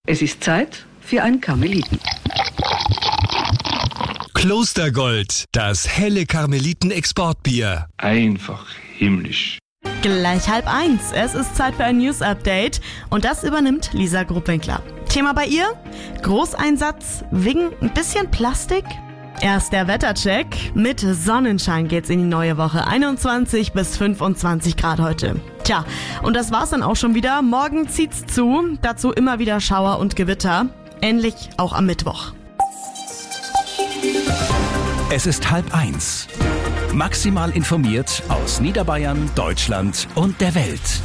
Es ist Zeit für ein Karmeliten. Klostergold, das helle Karmeliten-Exportbier. Einfach himmlisch. Gleich 12:30. Es ist Zeit für ein News-Update und das übernimmt Lisa Grubwinkler. Thema bei ihr? Großeinsatz wegen ein bisschen Plastik? Erst der Wettercheck. Mit Sonnenschein geht's in die neue Woche. 21 bis 25 Grad heute. Tja, und das war's dann auch schon wieder. Morgen zieht's zu. Dazu immer wieder Schauer und Gewitter. Ähnlich auch am Mittwoch. Es ist 12:30. Maximal informiert aus Niederbayern, Deutschland und der Welt.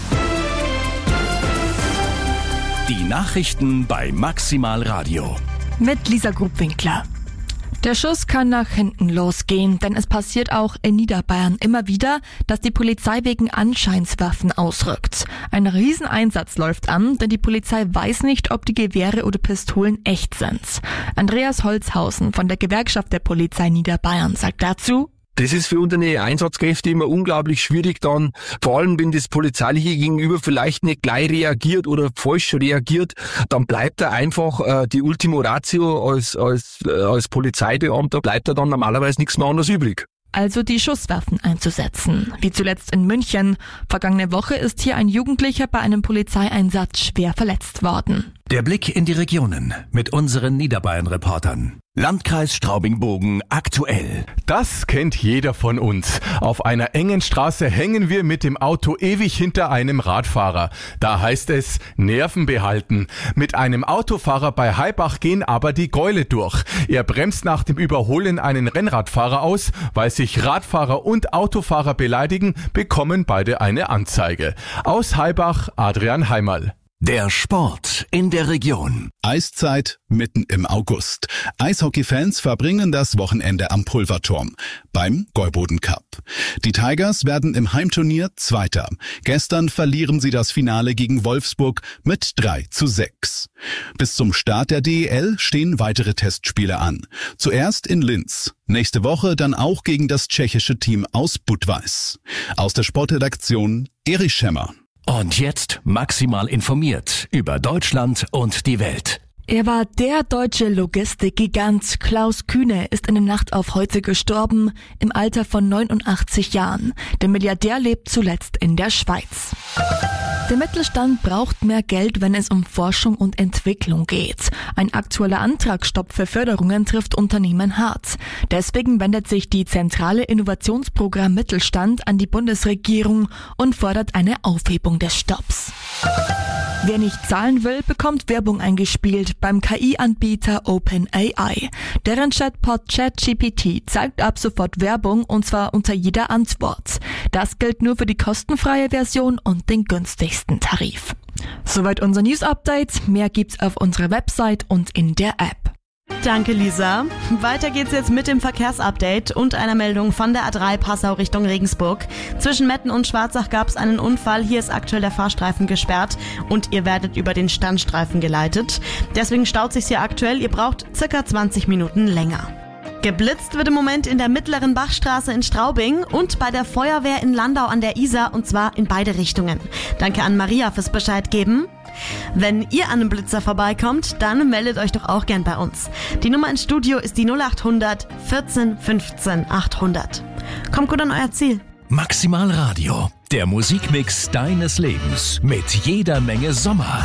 Die Nachrichten bei Maximal Radio. Mit Lisa Grubwinkler. Der Schuss kann nach hinten losgehen, denn es passiert auch in Niederbayern immer wieder, dass die Polizei wegen Anscheinswaffen ausrückt. Ein Rieseneinsatz läuft an, denn die Polizei weiß nicht, ob die Gewehre oder Pistolen echt sind. Andreas Holzhausen von der Gewerkschaft der Polizei Niederbayern sagt dazu: Das ist für unsere Einsatzkräfte immer unglaublich schwierig dann, vor allem wenn das polizeiliche Gegenüber vielleicht nicht gleich reagiert oder falsch reagiert, dann bleibt da einfach die Ultimo Ratio als Polizeibeamter, bleibt da dann normalerweise nichts mehr anderes übrig. Also die Schusswaffen einzusetzen. Wie zuletzt in München. Vergangene Woche ist hier ein Jugendlicher bei einem Polizeieinsatz schwer verletzt worden. Der Blick in die Regionen mit unseren Niederbayern-Reportern. Landkreis Straubing-Bogen aktuell. Das kennt jeder von uns. Auf einer engen Straße hängen wir mit dem Auto ewig hinter einem Radfahrer. Da heißt es, Nerven behalten. Mit einem Autofahrer bei Haibach gehen aber die Gäule durch. Er bremst nach dem Überholen einen Rennradfahrer aus. Weil sich Radfahrer und Autofahrer beleidigen, bekommen beide eine Anzeige. Aus Haibach, Adrian Heimerl. Der Sport in der Region. Eiszeit mitten im August. Eishockey-Fans verbringen das Wochenende am Pulverturm beim Gäuboden Cup. Die Tigers werden im Heimturnier Zweiter. Gestern verlieren sie das Finale gegen Wolfsburg mit 3:6. Bis zum Start der DEL stehen weitere Testspiele an. Zuerst in Linz. Nächste Woche dann auch gegen das tschechische Team aus Budweis. Aus der Sportredaktion Erich Schemmer. Und jetzt maximal informiert über Deutschland und die Welt. Er war der deutsche Logistikgigant. Klaus Kühne ist in der Nacht auf heute gestorben, im Alter von 89 Jahren. Der Milliardär lebt zuletzt in der Schweiz. Der Mittelstand braucht mehr Geld, wenn es um Forschung und Entwicklung geht. Ein aktueller Antragsstopp für Förderungen trifft Unternehmen hart. Deswegen wendet sich die Zentrale Innovationsprogramm Mittelstand an die Bundesregierung und fordert eine Aufhebung des Stopps. Wer nicht zahlen will, bekommt Werbung eingespielt beim KI-Anbieter OpenAI. Deren Chatbot ChatGPT zeigt ab sofort Werbung und zwar unter jeder Antwort. Das gilt nur für die kostenfreie Version und den günstigsten Tarif. Soweit unser News-Update. Mehr gibt's auf unserer Website und in der App. Danke, Lisa. Weiter geht's jetzt mit dem Verkehrsupdate und einer Meldung von der A3 Passau Richtung Regensburg. Zwischen Metten und Schwarzach gab's einen Unfall. Hier ist aktuell der Fahrstreifen gesperrt und ihr werdet über den Standstreifen geleitet. Deswegen staut sich's hier aktuell. Ihr braucht circa 20 Minuten länger. Geblitzt wird im Moment in der Mittleren Bachstraße in Straubing und bei der Feuerwehr in Landau an der Isar und zwar in beide Richtungen. Danke an Maria fürs Bescheid geben. Wenn ihr an einem Blitzer vorbeikommt, dann meldet euch doch auch gern bei uns. Die Nummer ins Studio ist die 0800 14 15 800. Kommt gut an euer Ziel. Maximal Radio, der Musikmix deines Lebens mit jeder Menge Sommer.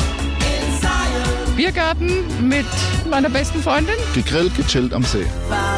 Biergarten mit meiner besten Freundin. Gegrillt, gechillt am See.